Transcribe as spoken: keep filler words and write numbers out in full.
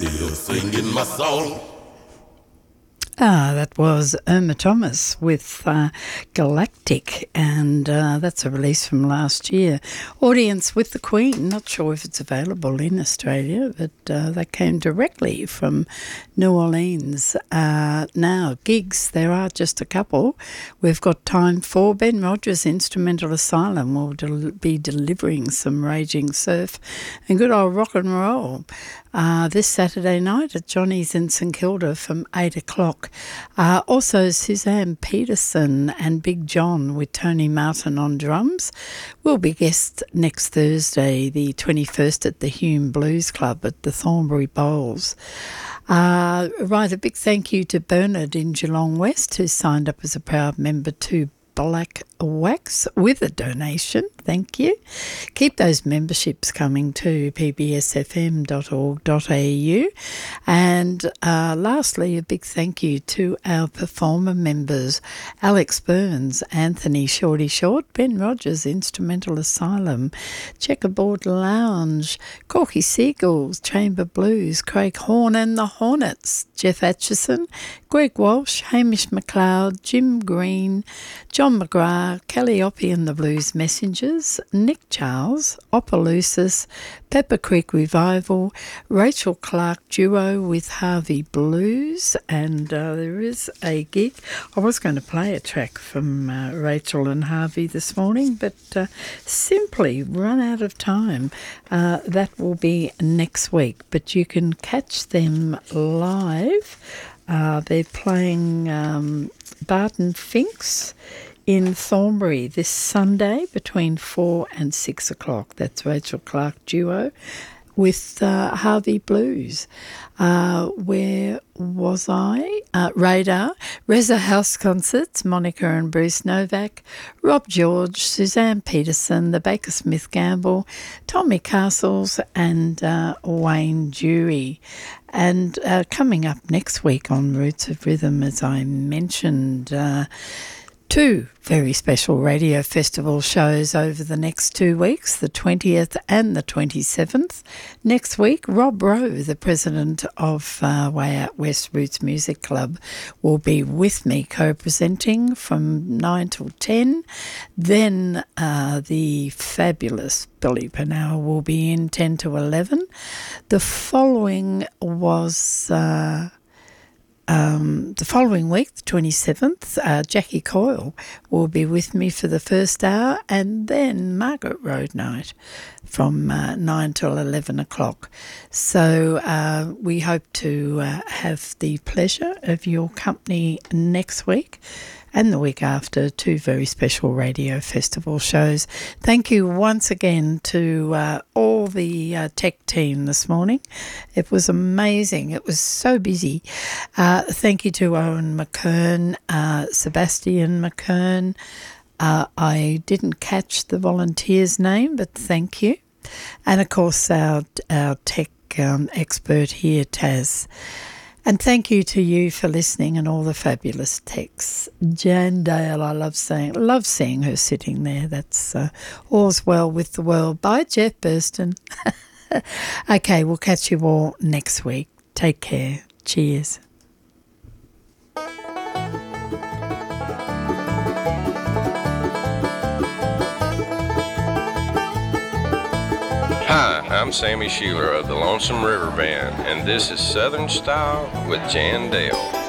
still singing my song. Ah, that was Irma Thomas with uh, Galactic, and uh, that's a release from last year. Audience with the Queen, not sure if it's available in Australia, but uh, that came directly from New Orleans. Uh, now, gigs, there are just a couple. We've got time for Ben Rogers Instrumental Asylum. Will del- be delivering some Raging Surf and good old rock and roll. Uh, this Saturday night at Johnny's in St Kilda from eight o'clock. Uh, also, Suzanne Peterson and Big John with Tony Martin on drums will be guests next Thursday, the twenty-first, at the Hume Blues Club at the Thornbury Bowls. Uh, right, a big thank you to Bernard in Geelong West, who signed up as a proud member to Black Wax with a donation. Thank you. Keep those memberships coming to p b s f m dot org dot a u. And uh, lastly, a big thank you to our performer members, Alex Burns, Anthony Shorty Short, Ben Rogers Instrumental Asylum, Checkerboard Lounge, Corky Seagulls, Chamber Blues, Craig Horn and the Hornets, Jeff Atchison, Greg Walsh, Hamish McLeod, Jim Green, John McGrath, Kelly Oppie and the Blues Messengers, Nick Charles, Opelousas, Pepper Creek Revival, Rachel Clark Duo with Harvey Blues, and uh, there is a gig. I was going to play a track from uh, Rachel and Harvey this morning, but uh, simply run out of time. Uh, that will be next week, but you can catch them live. Uh, they're playing um, Barton Finks in Thornbury this Sunday between four and six o'clock. That's Rachel Clark Duo with uh, Harvey Blues. Uh, where was I? Uh, Radar, Reza House Concerts, Monica and Bruce Novak, Rob George, Suzanne Peterson, the Baker Smith Gamble, Tommy Castles and uh, Wayne Dewey. And uh, coming up next week on Roots of Rhythm, as I mentioned, uh, two very special radio festival shows over the next two weeks, the twentieth and the twenty-seventh. Next week, Rob Rowe, the president of uh, Way Out West Roots Music Club, will be with me co-presenting from nine till ten. Then uh, the fabulous Billy Pannell will be in ten to eleven. The following was... Uh, Um, the following week, the twenty-seventh, uh, Jackie Coyle will be with me for the first hour, and then Margaret Road Night from uh, nine till eleven o'clock. So uh, we hope to uh, have the pleasure of your company next week and the week after, two very special radio festival shows. Thank you once again to uh, all the uh, tech team this morning. It was amazing. It was so busy. Uh, thank you to Owen McKern, uh, Sebastian McKern. Uh, I didn't catch the volunteer's name, but thank you. And, of course, our, our tech um, expert here, Taz. And thank you to you for listening and all the fabulous texts. Jan Dale, I love saying, love seeing her sitting there. That's uh, all's well with the world. Bye, Jeff Burston. Okay, we'll catch you all next week. Take care. Cheers. Hi, I'm Sammy Schuler of the Lonesome River Band, and this is Southern Style with Jan Dale.